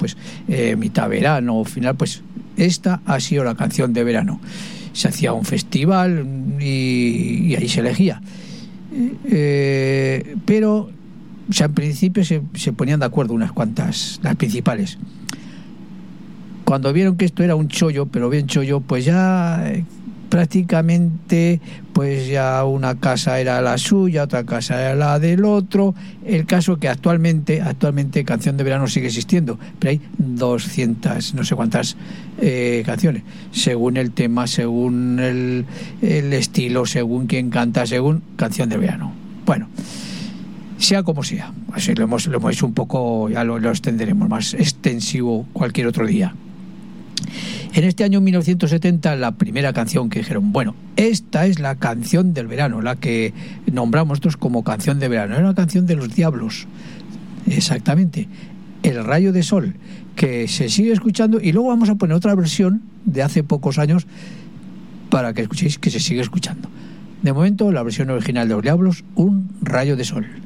pues mitad verano, final, pues esta ha sido la canción de verano. Se hacía un festival y ahí se elegía. Pero, o sea, en principio se ponían de acuerdo unas cuantas, las principales. Cuando vieron que esto era un chollo, pero bien chollo, pues ya prácticamente, pues ya una casa era la suya, otra casa era la del otro. El caso que actualmente Canción de Verano sigue existiendo, pero hay 200, no sé cuántas canciones, según el tema, según el estilo, según quién canta, según Canción de Verano. Bueno, sea como sea, así lo hemos hecho un poco, ya lo extenderemos más extensivo cualquier otro día. En este año 1970, la primera canción que dijeron, bueno, esta es la canción del verano, la que nombramos nosotros como Canción de Verano, era una canción de Los Diablos, exactamente, El Rayo de Sol, que se sigue escuchando, y luego vamos a poner otra versión de hace pocos años para que escuchéis que se sigue escuchando. De momento, la versión original de Los Diablos, Un Rayo de Sol.